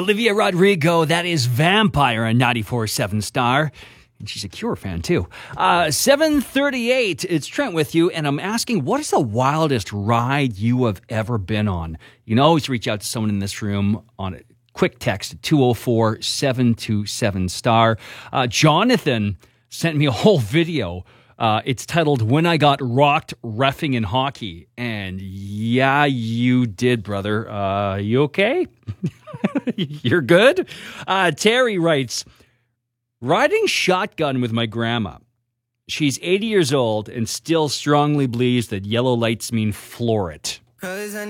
Olivia Rodrigo, that is Vampire on 94.7 Star. And she's a Cure fan, too. 7:38, it's Trent with you, and I'm asking, what is the wildest ride you have ever been on? You can always reach out to someone in this room on a quick text at 204-727-STAR. Jonathan sent me a whole video. It's titled, When I Got Rocked Reffing in Hockey. And yeah, you did, brother. You okay? You're good? Terry writes, riding shotgun with my grandma. She's 80 years old and still strongly believes that yellow lights mean floor it.